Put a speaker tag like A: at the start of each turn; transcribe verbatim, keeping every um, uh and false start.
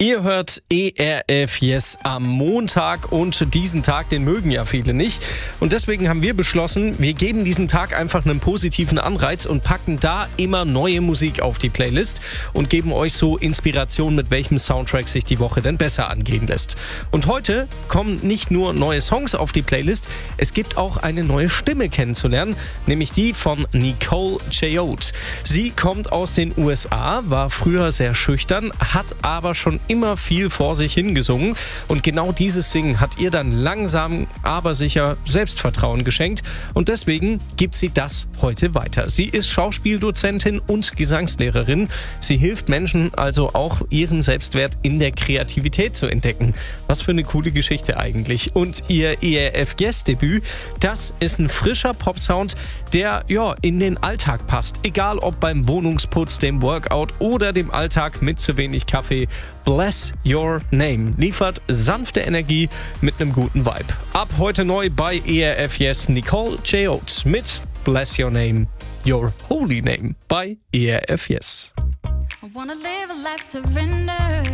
A: Ihr hört E R F Yes am Montag und diesen Tag, den mögen ja viele nicht. Und deswegen haben wir beschlossen, wir geben diesem Tag einfach einen positiven Anreiz und packen da immer neue Musik auf die Playlist und geben euch so Inspiration, mit welchem Soundtrack sich die Woche denn besser angehen lässt. Und heute kommen nicht nur neue Songs auf die Playlist, es gibt auch eine neue Stimme kennenzulernen, nämlich die von Nicole Chayote. Sie kommt aus den U S A, war früher sehr schüchtern, hat aber schon immer viel vor sich hingesungen und genau dieses Singen hat ihr dann langsam, aber sicher Selbstvertrauen geschenkt und deswegen gibt sie das heute weiter. Sie ist Schauspieldozentin und Gesangslehrerin. Sie hilft Menschen also auch, ihren Selbstwert in der Kreativität zu entdecken. Was für eine coole Geschichte eigentlich. Und ihr E R F Yes Debüt, das ist ein frischer Popsound, der ja in den Alltag passt. Egal ob beim Wohnungsputz, dem Workout oder dem Alltag mit zu wenig Kaffee. Bless Your Name liefert sanfte Energie mit einem guten Vibe. Ab heute neu bei E R F Yes Nicole Chayote mit Bless Your Name, Your Holy Name bei E R F Yes.
B: I wanna live a life surrendered.